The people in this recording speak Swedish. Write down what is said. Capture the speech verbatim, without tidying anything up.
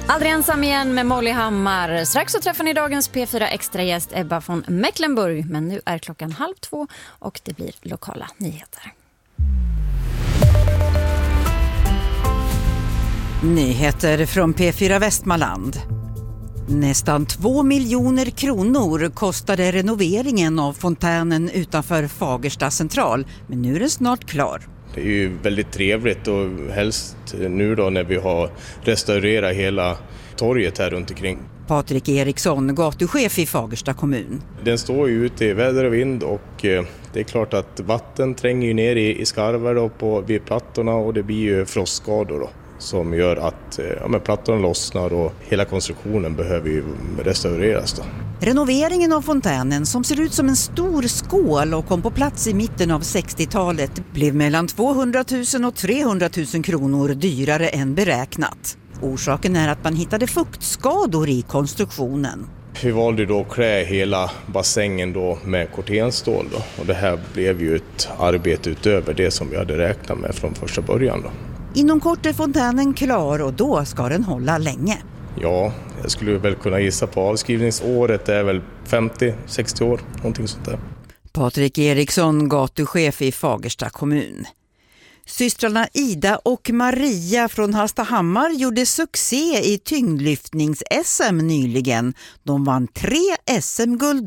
Aldrig ensam igen med Molly Hammar. Strax så träffar ni dagens P fyra extragäst Ebba von Mecklenburg. Men nu är klockan halv två och det blir lokala nyheter. Nyheter från P fyra Västmanland. Nästan två miljoner kronor kostade renoveringen av fontänen utanför Fagersta central. Men nu är den snart klar. Det är ju väldigt trevligt och helst nu då när vi har restaurerat hela torget här runt omkring. Patrik Eriksson, gatuchef i Fagersta kommun. Den står ju ute i väder och vind och det är klart att vatten tränger ju ner i, i skarvar då på, vid plattorna och det blir ju frostskador då, som gör att ja, men plattorna lossnar och hela konstruktionen behöver ju restaureras då. Renoveringen av fontänen, som ser ut som en stor skål och kom på plats i mitten av sextiotalet, blev mellan tvåhundratusen och trehundratusen kronor dyrare än beräknat. Orsaken är att man hittade fuktskador i konstruktionen. Vi valde då att klä hela bassängen då med kortenstål då, och det här blev ju ett arbete utöver det som vi hade räknat med från första början då. Inom kort är fontänen klar och då ska den hålla länge. Ja, jag skulle väl kunna gissa på avskrivningsåret är väl femtio sextio år, någonting sånt där. Patrik Eriksson, gatuchef i Fagersta kommun. Systrarna Ida och Maria från Hallstahammar gjorde succé i tyngdlyftnings-S M nyligen. De vann tre S M-guld